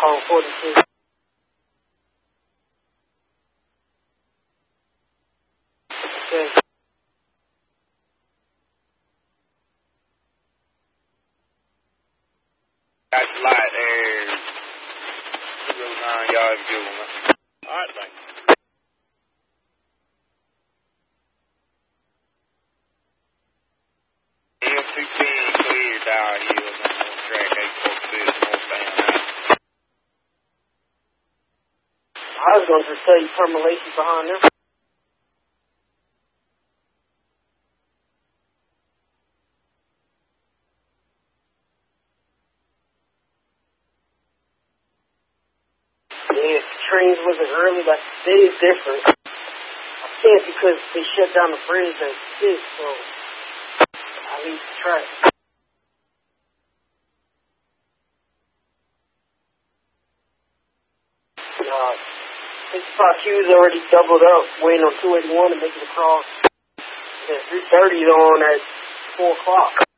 Call 46. Okay. Got the light there. 09 yards, good one. All right, thanks. M210 clear Dow Hills on track 846 northbound. I was going to say permalations behind them. Yeah, if the trains wasn't early, like today is different. I can't because they shut down the bridge at 6, so I leave the track. 65Q is already doubled up, waiting on 281 to make it across. 330 is on at 4 o'clock.